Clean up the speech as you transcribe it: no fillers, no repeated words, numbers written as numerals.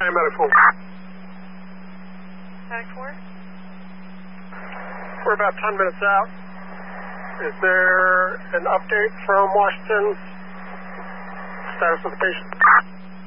Medic 4. Medic 4? We're about 10 minutes out. Is there an update from Washington? Status of the patient?